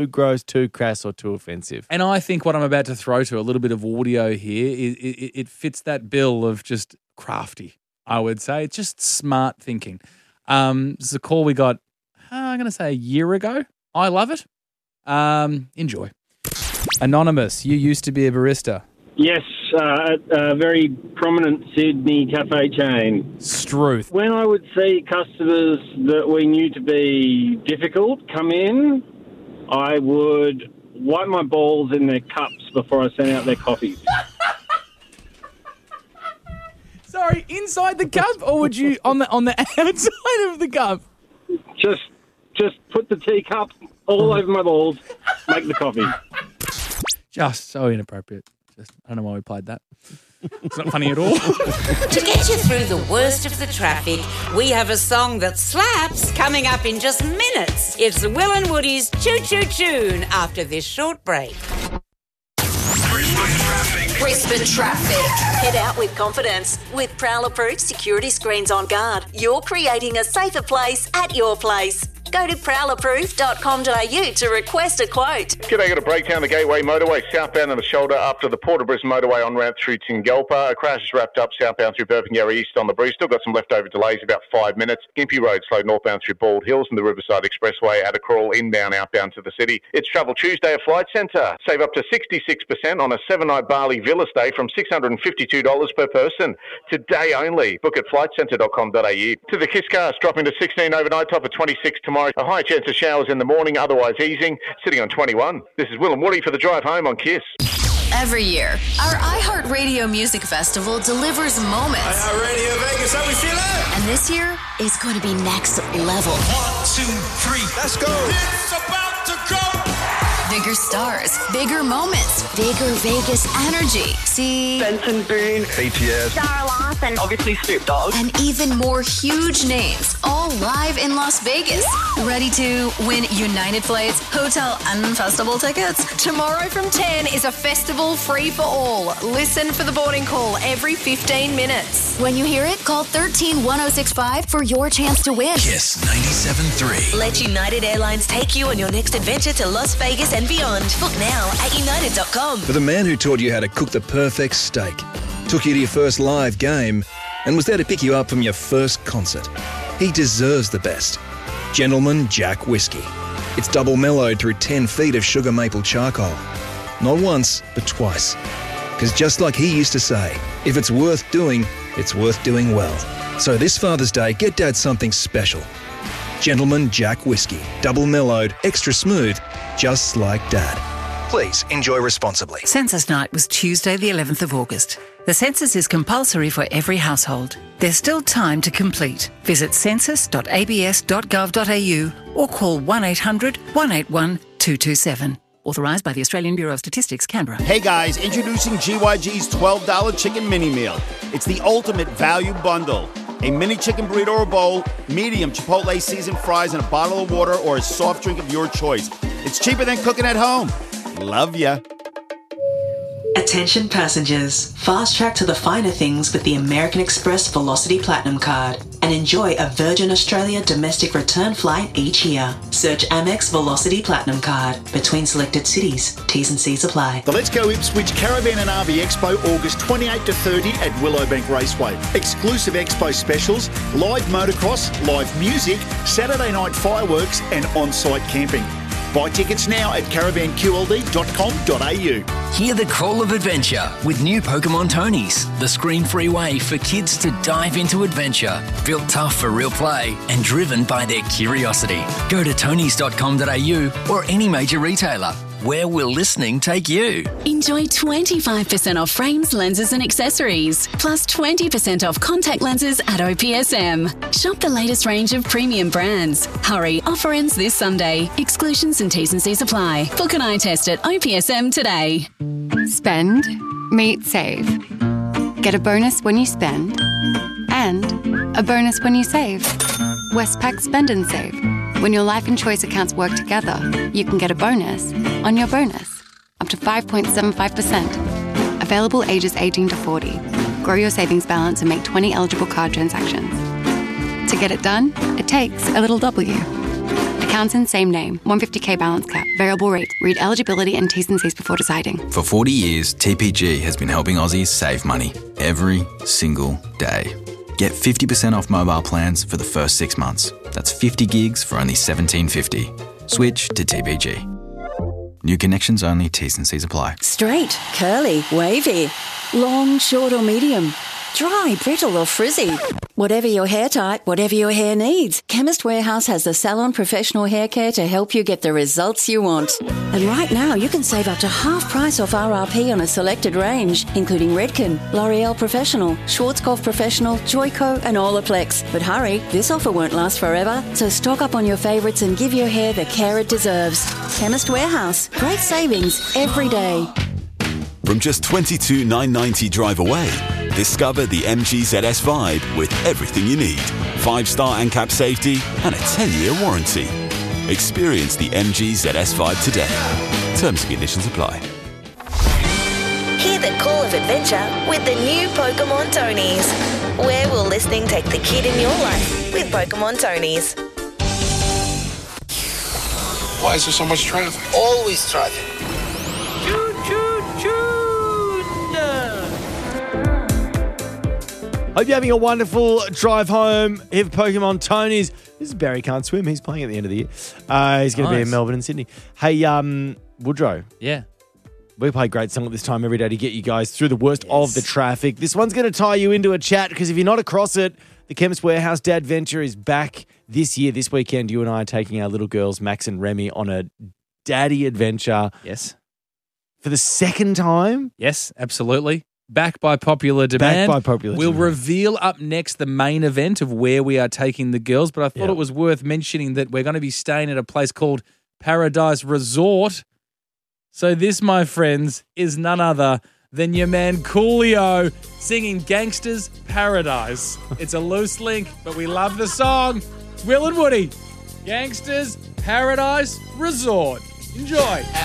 too gross, too crass, or too offensive. And I think what I'm about to throw to, a little bit of audio here, it fits that bill of just crafty, I would say. It's just smart thinking. This is a call we got, I'm going to say a year ago. I love it. Enjoy. Anonymous, you used to be a barista. Yes, at a very prominent Sydney cafe chain. Struth. When I would see customers that we knew to be difficult come in, I would wipe my balls in their cups before I sent out their coffees. Sorry, inside the cup, or would you on the outside of the cup? Just put the teacup all over my balls, make the coffee. Just so inappropriate. I don't know why we played that. It's not funny at all. To get you through the worst of the traffic, we have a song that slaps coming up in just minutes. It's Will and Woody's Choo Choo Tune after this short break. Brisbane Traffic. Head out with confidence. With Prowler-proof security screens on guard, you're creating a safer place at your place. Go to prowlerproof.com.au to request a quote. G'day, got a breakdown the Gateway Motorway southbound on the shoulder up to the Port of Brisbane Motorway en route through Tingalpa. A crash is wrapped up southbound through Burpengary East on the Bruce. Still got some leftover delays, about 5 minutes. Gympie Road slowed northbound through Bald Hills and the Riverside Expressway at a crawl inbound, outbound to the city. It's Travel Tuesday at Flight Centre. Save up to 66% on a 7-night Bali Villa stay from $652 per person. Today only. Book at flightcentre.com.au. To the Kiss Cars, dropping to 16 overnight, top of 26 tomorrow. A high chance of showers in the morning, otherwise easing, sitting on 21. This is Will and Woody for the drive home on Kiss. Every year, our iHeartRadio Music Festival delivers moments. iHeartRadio Vegas, how we feeling? And this year is going to be next level. 1, 2, 3, let's go. It's about to go. Bigger stars, bigger moments, bigger Vegas energy. See? Benson Boone, BTS, Sarah Larson, obviously Snoop Dogg. And even more huge names, all live in Las Vegas. Ready to win United Flights, hotel and festival tickets? Tomorrow from 10 is a festival free for all. Listen for the boarding call every 15 minutes. When you hear it, call 13-1065 for your chance to win. Kiss 97.3. Let United Airlines take you on your next adventure to Las Vegas and beyond. Book now at united.com. For the man who taught you how to cook the perfect steak, took you to your first live game, and was there to pick you up from your first concert, he deserves the best. Gentleman Jack Whiskey. It's double mellowed through 10 feet of sugar maple charcoal. Not once, but twice. Because just like he used to say, if it's worth doing, it's worth doing well. So this Father's Day, get Dad something special. Gentleman Jack Whiskey. Double mellowed, extra smooth, just like Dad. Please enjoy responsibly. Census night was Tuesday the 11th of August. The census is compulsory for every household. There's still time to complete. Visit census.abs.gov.au or call 1800 181 227. Authorised by the Australian Bureau of Statistics, Canberra. Hey guys, introducing GYG's $12 chicken mini meal. It's the ultimate value bundle. A mini chicken burrito or bowl, medium Chipotle seasoned fries, and a bottle of water or a soft drink of your choice. It's cheaper than cooking at home. Love ya. Attention passengers, fast track to the finer things with the American Express Velocity Platinum Card and enjoy a Virgin Australia domestic return flight each year. Search Amex Velocity Platinum Card between selected cities. T's and C's apply. The Let's Go Ipswich Caravan and RV Expo, August 28 to 30 at Willowbank Raceway. Exclusive expo specials, live motocross, live music, Saturday night fireworks and on-site camping. Buy tickets now at caravanqld.com.au. Hear the call of adventure with new Pokemon Tonys, the screen-free way for kids to dive into adventure. Built tough for real play and driven by their curiosity. Go to tonys.com.au or any major retailer. Where will listening take you? Enjoy 25% off frames, lenses and accessories, plus 20% off contact lenses at OPSM. Shop the latest range of premium brands. Hurry, offer ends this Sunday. Exclusions and T's and C's apply. Book an eye test at OPSM today. Spend, meet, save. Get a bonus when you spend and a bonus when you save. Westpac Spend and Save. When your life and choice accounts work together, you can get a bonus on your bonus, up to 5.75%. Available ages 18 to 40. Grow your savings balance and make 20 eligible card transactions. To get it done, it takes a little W. Accountant, same name. 150k balance cap. Variable rate. Read eligibility and T's and C's before deciding. For 40 years, TPG has been helping Aussies save money every single day. Get 50% off mobile plans for the first 6 months. That's 50 gigs for only $17.50. Switch to TPG. New connections only. T's and C's apply. Straight, curly, wavy, long, short or medium, dry, brittle or frizzy. Whatever your hair type, whatever your hair needs, Chemist Warehouse has the salon professional hair care to help you get the results you want. And right now you can save up to half price off RRP on a selected range, including Redken, L'Oreal Professional, Schwarzkopf Professional, Joico and Olaplex. But hurry, this offer won't last forever, so stock up on your favourites and give your hair the care it deserves. Chemist Warehouse. Great savings every day. From just $22,990 drive away, discover the MG ZS Vibe with everything you need. 5-star ANCAP safety and a 10-year warranty. Experience the MG ZS Vibe today. Terms and conditions apply. Hear the call of adventure with the new Pokemon Tonys. Where will listening take the kid in your life with Pokemon Tonys? Why is there so much traffic? Always traffic. Hope you're having a wonderful drive home. If Pokemon Tonys. This is Barry Can't Swim. He's playing at the end of the year. He's going to be in Melbourne and Sydney. Hey, Woodrow. Yeah. We play a great song at this time every day to get you guys through the worst of the traffic. This one's going to tie you into a chat because if you're not across it, the Chemist Warehouse Dad Venture is back this year. This weekend, you and I are taking our little girls, Max and Remy, on a daddy adventure. Yes. For the second time? Yes, absolutely. Back by popular demand. We'll reveal up next the main event of where we are taking the girls, but I thought it was worth mentioning that we're going to be staying at a place called Paradise Resort. So this, my friends, is none other than your man Coolio singing Gangsters Paradise. It's a loose link, but we love the song. Will and Woody, Gangsters Paradise Resort. Enjoy.